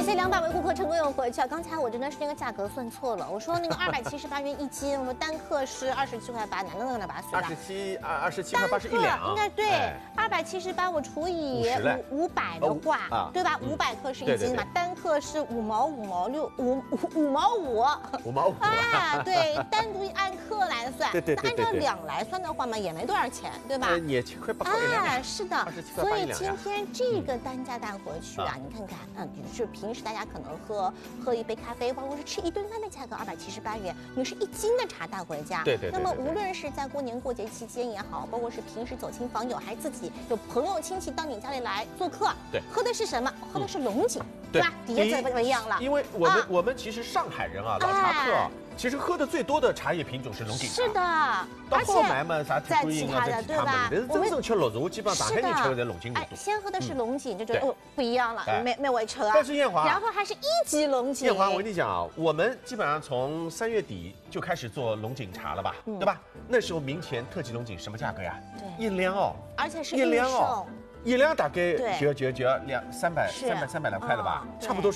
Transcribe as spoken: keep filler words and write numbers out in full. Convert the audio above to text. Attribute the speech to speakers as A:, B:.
A: 谢两百位顾客成功有回去啊！刚才我真的是那个价格算错了，我说那个二百七十八元一斤，我说单克是二十七块八，哪能能把它算？
B: 二十七二二十七块八是一两，
A: 应该对，二百七十八我除以五五百的话，
B: 啊、
A: 对吧？五百克是一斤嘛，单克是五毛五毛六五五毛五，
B: 五毛五
A: 啊，对，单独按克来算，
B: 对对对
A: 那按照两来算的话嘛，也没多少钱，对吧？
B: 也七块八块一两。
A: 啊，是的，所以今天这个单价带回去啊，
B: 嗯、
A: 你看看，嗯，就是平时大家可能喝喝一杯咖啡，包括是吃一顿饭的价格二百七十八元，你是一斤的茶带回家。
B: 对对。
A: 那么无论是在过年过节期间也好，包括是平时走亲访友，还是自己有朋友亲戚到你家里来做客，
B: 对，
A: 喝的是什么？喝的是龙井，对吧？底下不一样了，
B: 因为我们我们其实上海人啊，老茶客。其实喝的最多的茶叶品种是龙井茶，
A: 是的，
B: 到后来嘛，啥
A: 在其他的对吧？
B: 但是真正吃绿茶，基本上上海人吃的在龙井多。
A: 哎，先喝的是龙井，就觉得哦不一样了，没没味吃啊。
B: 但是艳华，
A: 然后还是一级龙井。
B: 艳华，我跟你讲啊，我们基本上从三月底就开始做龙井茶了吧，对吧？那时候明前特级龙井什么价格呀？
A: 对，
B: 一两哦，
A: 而且是
B: 一两哦，一两大概就就就要两三百三百三百来块了吧，差不多。